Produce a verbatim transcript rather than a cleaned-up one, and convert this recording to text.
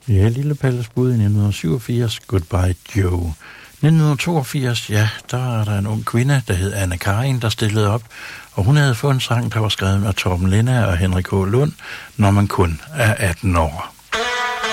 Ja, Lille Palles bud i nitten syvogfirs, Goodbye Joe. nitten toogfirs, ja, der var der en ung kvinde, der hed Anne Karin, der stillede op, og hun havde fået en sang, der var skrevet af Torben Linna og Henrik H. Lund, Når man kun er atten år.